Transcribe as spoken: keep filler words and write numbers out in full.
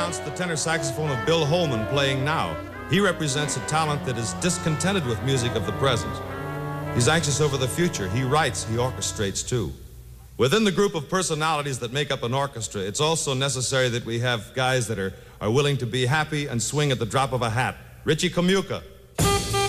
announce the tenor saxophone of Bill Holman playing now. He represents a talent that is discontented with music of the present. He's anxious over the future. He writes, he orchestrates too. Within the group of personalities that make up an orchestra, it's also necessary that we have guys that are, are willing to be happy and swing at the drop of a hat. Richie Komuka.